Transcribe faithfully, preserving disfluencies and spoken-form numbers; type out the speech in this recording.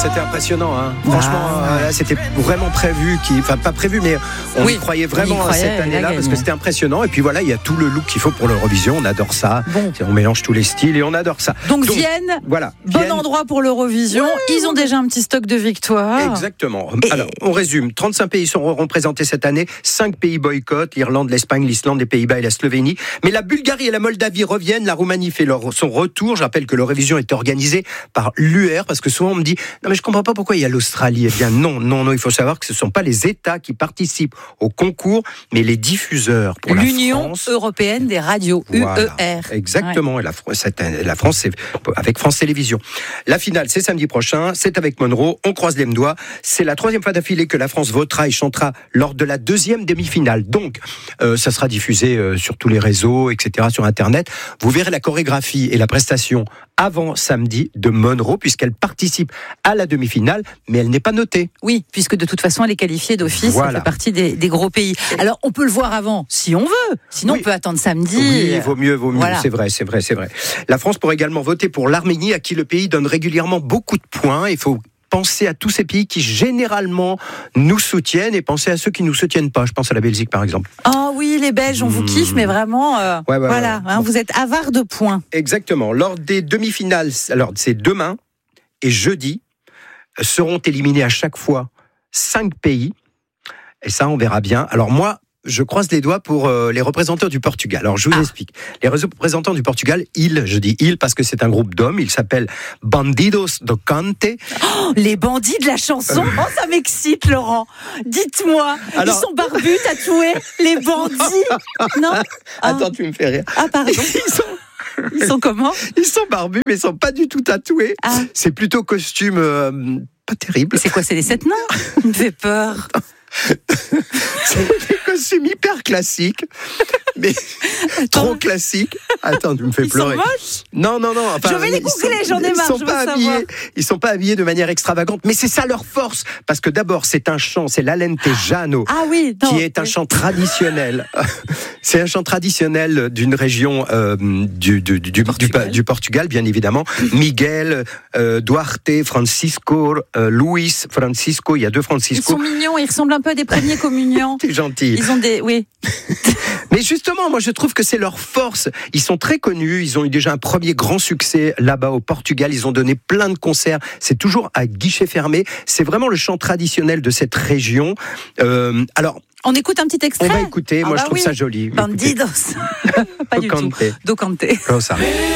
c'était impressionnant. Hein. Franchement, Ah. euh, là, c'était vraiment prévu. Qui, enfin, pas prévu, mais on Oui, y croyait vraiment on y croyait, cette elle a année-là gagné. parce que c'était impressionnant. Et puis voilà, il y a tout le look qu'il faut pour l'Eurovision. On adore ça. Bon. On mélange tous les styles et on adore ça. Donc, Vienne, voilà. bon Vienne, endroit pour l'Eurovision. Ils ont déjà un petit stock de victoires. Exactement. Et- Alors, on résume. trente-cinq pays sont représentés cette année. cinq pays boycottent. L'Irlande, l'Espagne, l'Islande, les Pays-Bas et la Slovénie. Mais la Bulgarie et la Moldavie reviennent. La Roumanie fait leur, son retour. Je rappelle que l'Eurovision est organisée par l'U R parce que souvent on me dit non mais je comprends pas pourquoi il y a l'Australie. Eh bien non, non, non. Il faut savoir que ce ne sont pas les États qui participent au concours, mais les diffuseurs. Pour L'Union la France, européenne des radios, Voilà. U E R. Exactement. Et la, Fr- cette- la France, c'est avec France Télévisions. La finale, c'est samedi prochain. C'est avec Monroe. On croise les doigts. C'est la troisième fois d'affilée que la France votera et chantera lors de la deuxième demi-finale. Donc, euh, ça sera diffusé euh, sur tous les réseaux, et cetera, sur Internet. Vous verrez la chorégraphie et la prestation avant samedi de Monroe, puisqu'elle participe à la demi-finale, mais elle n'est pas notée. Oui, puisque de toute façon, elle est qualifiée d'office, Voilà. elle fait partie des, des gros pays. Alors, on peut le voir avant, si on veut. Sinon, Oui. on peut attendre samedi. Oui, vaut mieux, vaut mieux. Voilà. C'est vrai, c'est vrai, c'est vrai. La France pourrait également voter pour l'Arménie, à qui le pays donne régulièrement beaucoup de points. Il faut penser à tous ces pays qui généralement nous soutiennent et penser à ceux qui nous soutiennent pas. Je pense à la Belgique, par exemple. Ah oui, les Belges, on vous Mmh. kiffe, mais vraiment, euh, Ouais, ouais, voilà, ouais. hein, vous êtes avares de points. Exactement. Lors des demi-finales, alors c'est demain et jeudi, seront éliminés à chaque fois cinq pays. Et ça, on verra bien. Alors moi, je croise les doigts pour euh, les représentants du Portugal. Alors je vous Ah. explique. Les représentants du Portugal, ils, je dis ils parce que c'est un groupe d'hommes, ils s'appellent Bandidos do Cante. Oh, les bandits de la chanson, oh, ça m'excite, Laurent. Dites-moi, Alors- ils sont barbus, tatoués, les bandits. Non ah. Attends, tu me fais rire. Ah, pardon. Ils sont, Ils sont comment ils sont barbus, mais ils sont pas du tout tatoués. Ah. C'est plutôt costume euh, pas terrible. C'est quoi, c'est les sept nains? Il me fait peur. C'est des costumes hyper classiques, mais trop classiques. Attends, tu me fais Ils pleurer. sont moches. Non, non, non. Enfin, Je vais les ils googler, sont- j'en ai ils marre, sont je veux pas savoir. habillés, ils sont pas habillés de manière extravagante, mais c'est ça leur force. Parce que d'abord, c'est un chant, c'est l'Alentejano, Ah oui, non. qui est un chant traditionnel. C'est un chant traditionnel d'une région euh, du, du, du, du, Portugal. du Portugal, bien évidemment. Miguel, euh, Duarte, Francisco, euh, Luis, Francisco. Il y a deux Ils Francisco. sont mignons, ils ressemblent un peu à des premiers communiants. T'es gentil. Ils ont des, oui. Mais justement, moi je trouve que c'est leur force. Ils sont très connus, ils ont eu déjà un premier grand succès là-bas au Portugal, ils ont donné plein de concerts, c'est toujours à guichet fermé, c'est vraiment le chant traditionnel de cette région. Euh, alors, On écoute un petit extrait. on va écouter, Ah moi bah je trouve oui. ça joli. Bandidos. Pas du tout. Écoutez. Do Cante. Comme ça.